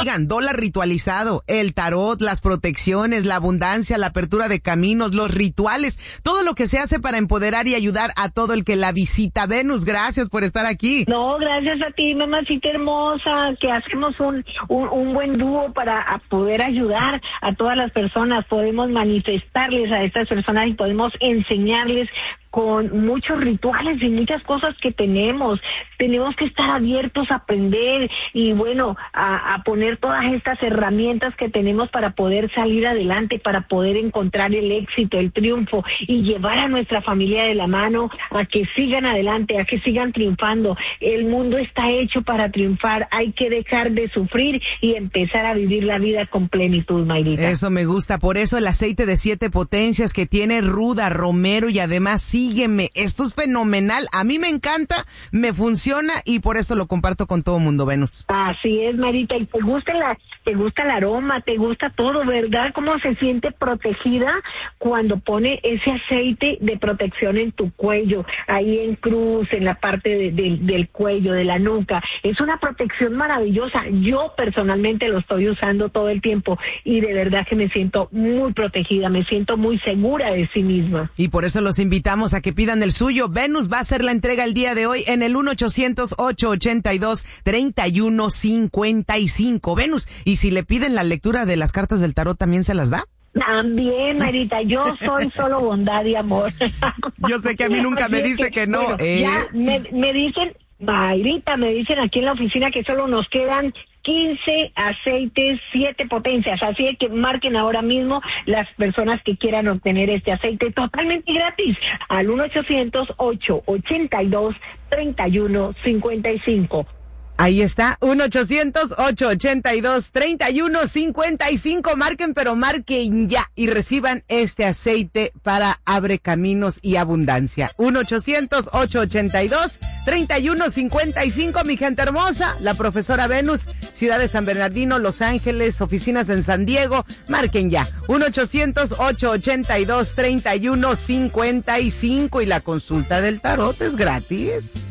Oigan, dólar ritualizado, el tarot, las protecciones, la abundancia, la apertura de caminos, los rituales, todo lo que se hace para empoderar y ayudar a todo el que la visita. Venus, gracias por estar aquí. No, gracias a ti, mamacita hermosa, que hacemos un buen dúo para poder ayudar a todas las personas. Podemos manifestarles a estas personas y podemos enseñarles con muchos rituales y muchas cosas que tenemos. Tenemos que estar abiertos a aprender y bueno, a poner todas estas herramientas que tenemos para poder salir adelante, para poder encontrar el éxito, el triunfo y llevar a nuestra familia de la mano a que sigan adelante, a que sigan triunfando. El mundo está hecho para triunfar, hay que dejar de sufrir y empezar a vivir la vida con plenitud, Mayrita. Eso me gusta, por eso el aceite de 7 potencias que tiene ruda, romero y además sígueme, esto es fenomenal, a mí me encanta, me funciona y por eso lo comparto con todo mundo, Venus. Así es, Marita, y te gusta el aroma, te gusta todo, ¿verdad? Cómo se siente protegida cuando pone ese aceite de protección en tu cuello, ahí en cruz, en la parte del cuello, de la nuca. Es una protección maravillosa. Yo personalmente lo estoy usando todo el tiempo y de verdad que me siento muy protegida, me siento muy segura de sí misma. Y por eso los invitamos a que pidan el suyo. Venus va a hacer la entrega el día de hoy en el 1-800-882-3155. Venus, ¿y si le piden la lectura de las cartas del tarot también se las da? También, Marita, yo soy solo bondad y amor. Yo sé que a mí nunca me dice que no. Bueno, ya me dicen, Marita, me dicen aquí en la oficina que solo nos quedan 15 aceites, 7 potencias, así que marquen ahora mismo las personas que quieran obtener este aceite totalmente gratis al 1-800-882-3155. Ahí está, 1-800-882-3155. Marquen, pero marquen ya y reciban este aceite para abre caminos y abundancia. 1-800-882-3155. Mi gente hermosa, la profesora Venus, Ciudad de San Bernardino, Los Ángeles, oficinas en San Diego. Marquen ya, 1-800-882-3155 y la consulta del tarot es gratis.